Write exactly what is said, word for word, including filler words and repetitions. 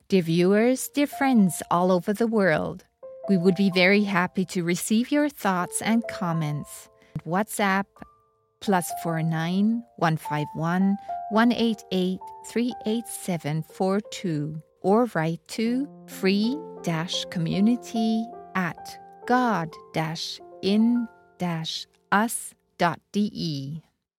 Dear viewers, dear friends all over the world, we would be very happy to receive your thoughts and comments. WhatsApp plus four nine one five one one eight eight three eight seven four two or write to free dash community at god dash in dash us dot de.